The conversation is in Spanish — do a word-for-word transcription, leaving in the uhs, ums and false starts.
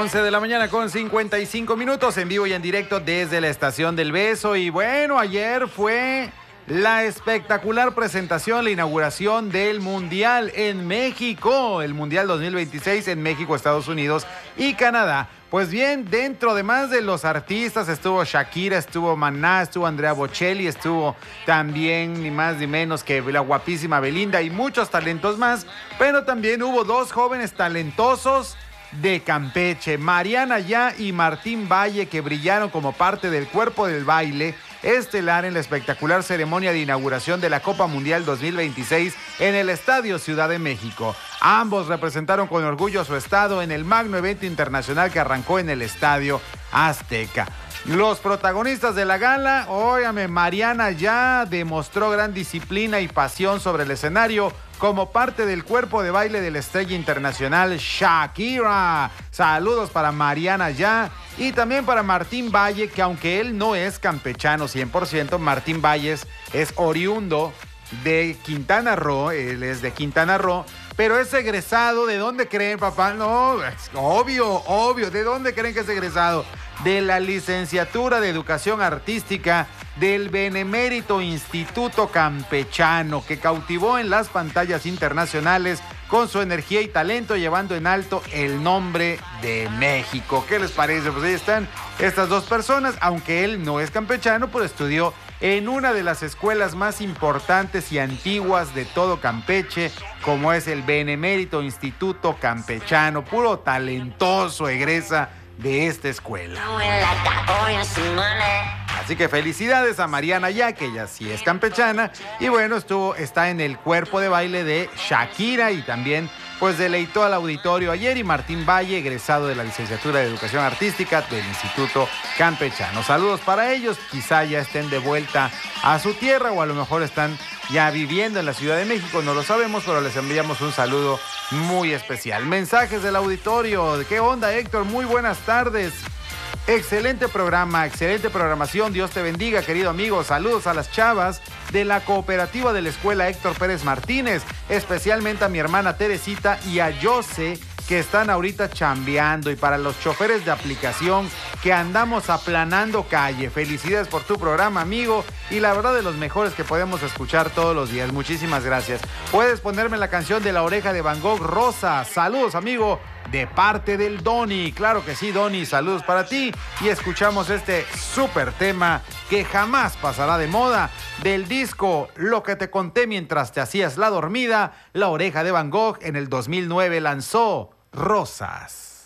once de la mañana con cincuenta y cinco minutos en vivo y en directo desde la Estación del Beso. Y bueno, ayer fue la espectacular presentación, la inauguración del Mundial en México, el Mundial dos mil veintiséis en México, Estados Unidos y Canadá. Pues bien, dentro además de los artistas estuvo Shakira, estuvo Maná, estuvo Andrea Bocelli, estuvo también ni más ni menos que la guapísima Belinda y muchos talentos más, pero también hubo dos jóvenes talentosos de Campeche, Mariana Ya y Martín Valle, que brillaron como parte del cuerpo del baile estelar en la espectacular ceremonia de inauguración de la Copa Mundial dos mil veintiséis en el Estadio Ciudad de México. Ambos representaron con orgullo a su estado en el magno evento internacional que arrancó en el Estadio Azteca. Los protagonistas de la gala, óigame, Mariana Ya demostró gran disciplina y pasión sobre el escenario como parte del cuerpo de baile de la estrella internacional Shakira. Saludos para Mariana Ya y también para Martín Valle, que aunque él no es campechano cien por ciento, Martín Valles es oriundo de Quintana Roo, él es de Quintana Roo, pero es egresado, ¿de dónde creen, papá? No, es obvio, obvio, ¿de dónde creen que es egresado? De la licenciatura de Educación Artística del Benemérito Instituto Campechano, que cautivó en las pantallas internacionales con su energía y talento, llevando en alto el nombre de México. ¿Qué les parece? Pues ahí están estas dos personas, aunque él no es campechano, pues estudió en una de las escuelas más importantes y antiguas de todo Campeche, como es el Benemérito Instituto Campechano. Puro talentoso egresa de esta escuela. Así que felicidades a Mariana Ya, que ella sí es campechana, y bueno, estuvo, está en el cuerpo de baile de Shakira y también pues deleitó al auditorio ayer. Y Martín Valle, egresado de la licenciatura de Educación Artística del Instituto Campechano. Saludos para ellos, quizá ya estén de vuelta a su tierra o a lo mejor están ya viviendo en la Ciudad de México, no lo sabemos, pero les enviamos un saludo muy especial. Mensajes del auditorio. ¿Qué onda, Héctor? Muy buenas tardes. Excelente programa, excelente programación. Dios te bendiga, querido amigo. Saludos a las chavas de la cooperativa de la escuela Héctor Pérez Martínez, especialmente a mi hermana Teresita y a Jose, que están ahorita chambeando, y para los choferes de aplicación que andamos aplanando calle. Felicidades por tu programa, amigo, y la verdad de los mejores que podemos escuchar todos los días. Muchísimas gracias. Puedes ponerme la canción de La Oreja de Van Gogh, Rosa. Saludos, amigo, de parte del Doni. Claro que sí, Doni, saludos para ti. Y escuchamos este súper tema que jamás pasará de moda, del disco Lo que te conté mientras te hacías la dormida. La Oreja de Van Gogh en el dos mil nueve lanzó Rosas.